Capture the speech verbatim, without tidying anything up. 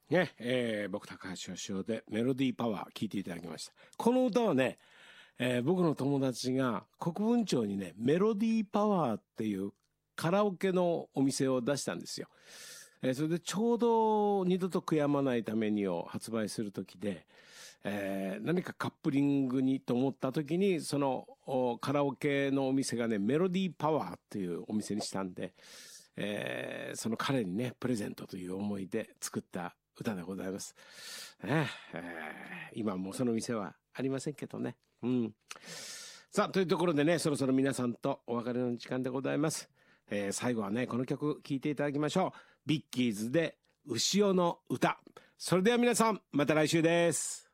ね、えー、僕高橋義雄でメロディーパワー聴いていただきました。この歌はね、えー、僕の友達が国分町にね、メロディーパワーっていうカラオケのお店を出したんですよ。えー、それでちょうど二度と悔やまないためにを発売する時で、えー、何かカップリングにと思った時にそのカラオケのお店がね、メロディーパワーっていうお店にしたんで、えー、その彼にねプレゼントという思いで作った歌でございます、ねえー、今もうその店はありませんけどね。うん。さあというところでね、そろそろ皆さんとお別れの時間でございます。えー、最後はねこの曲聴いていただきましょう。ビッキーズで牛尾の歌。それでは皆さんまた来週です。